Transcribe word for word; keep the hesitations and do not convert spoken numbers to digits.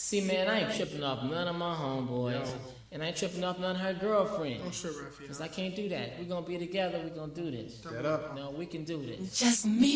See, man, I ain't tripping off none of my homeboys. Yo. And I ain't tripping off none of her girlfriends. Don't trip, Raphael. Because I can't do that. We're going to be together. We're going to do this. Set up. No, we can do this. Just me.